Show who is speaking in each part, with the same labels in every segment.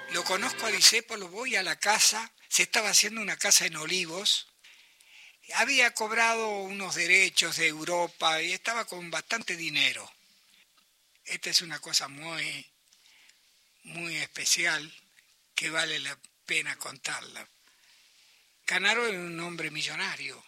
Speaker 1: Lo conozco a Discépolo, voy a la casa, se estaba haciendo una casa en Olivos, había cobrado unos derechos de Europa y estaba con bastante dinero. Esta es una cosa muy, muy especial que vale la pena contarla. Canaro era un hombre millonario.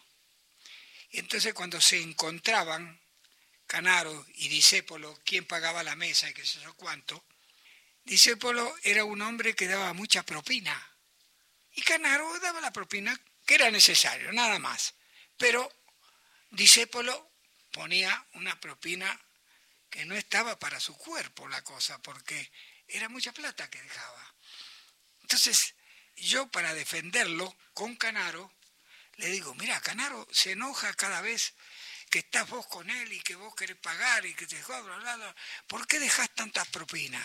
Speaker 1: Y entonces cuando se encontraban, Canaro y Discépolo, quién pagaba la mesa y qué sé yo cuánto, Discépolo era un hombre que daba mucha propina. Y Canaro daba la propina que era necesario, nada más. Pero Discépolo ponía una propina que no estaba para su cuerpo la cosa, porque era mucha plata que dejaba. Entonces, yo para defenderlo con Canaro, le digo, mira, Canaro se enoja cada vez que estás vos con él y que vos querés pagar y que te jodas, bla, bla, bla. ¿Por qué dejás tantas propinas?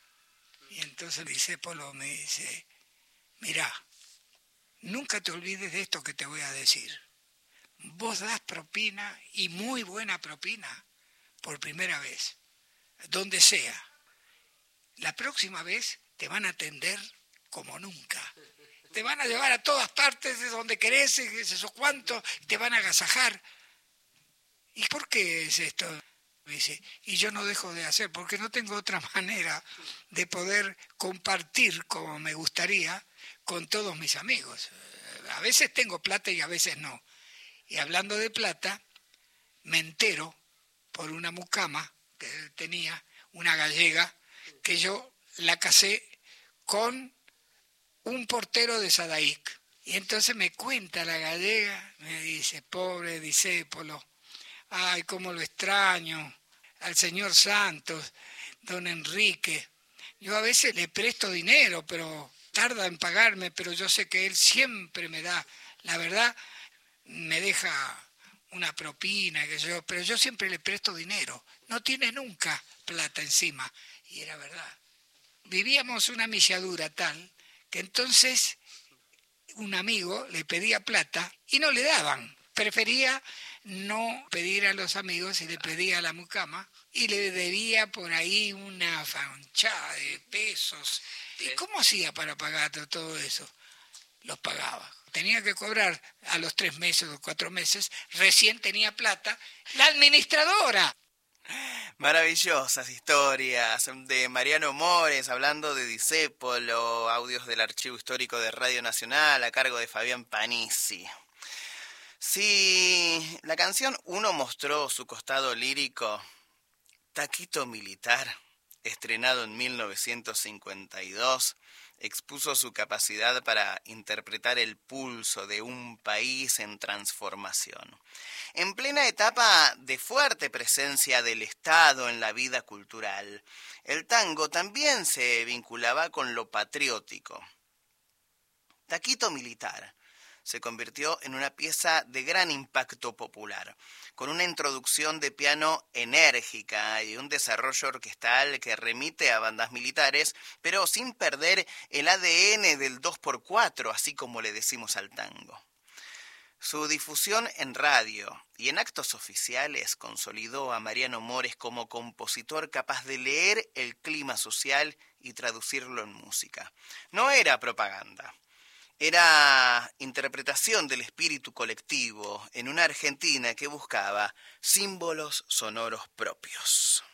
Speaker 1: Y entonces Discépolo me dice, mira, nunca te olvides de esto que te voy a decir. Vos das propina y muy buena propina por primera vez, donde sea. La próxima vez te van a atender como nunca. Te van a llevar a todas partes de donde querés, eso cuánto, te van a agasajar. ¿Y por qué es esto? Me dice, y yo no dejo de hacer, porque no tengo otra manera de poder compartir como me gustaría con todos mis amigos. A veces tengo plata y a veces no. Y hablando de plata, me entero por una mucama que él tenía, una gallega, que yo la casé con un portero de Sadaic. Y entonces me cuenta la gallega, me dice, pobre Discépolo, ay, cómo lo extraño, al señor Santos, don Enrique. Yo a veces le presto dinero, pero tarda en pagarme, pero yo sé que él siempre me da, la verdad, me deja una propina, pero yo siempre le presto dinero, no tiene nunca plata encima. Y era verdad. Vivíamos una milladura tal que entonces un amigo le pedía plata y no le daban. Prefería no pedir a los amigos y le pedía a la mucama y le debía por ahí una fanchada de pesos. ¿Y cómo hacía para pagar todo eso? Los pagaba. Tenía que cobrar a los 3 meses o 4 meses, recién tenía plata, la administradora.
Speaker 2: Maravillosas historias de Mariano Mores hablando de Discépolo, audios del Archivo Histórico de Radio Nacional a cargo de Fabián Panisi. Si la canción Uno mostró su costado lírico, Taquito Militar, estrenado en 1952, expuso su capacidad para interpretar el pulso de un país en transformación. En plena etapa de fuerte presencia del Estado en la vida cultural, el tango también se vinculaba con lo patriótico. Taquito Militar se convirtió en una pieza de gran impacto popular, con una introducción de piano enérgica y un desarrollo orquestal que remite a bandas militares, pero sin perder el ADN del 2x4, así como le decimos al tango. Su difusión en radio y en actos oficiales consolidó a Mariano Mores como compositor capaz de leer el clima social y traducirlo en música. No era propaganda. Era interpretación del espíritu colectivo en una Argentina que buscaba símbolos sonoros propios.